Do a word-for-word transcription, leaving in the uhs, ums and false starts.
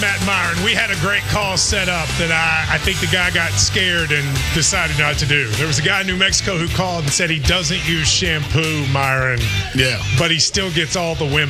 Matt Myron, we had a great call set up that I, I think the guy got scared and decided not to do. There was a guy in New Mexico who called and said he doesn't use shampoo, Myron. Yeah. But he still gets all the women.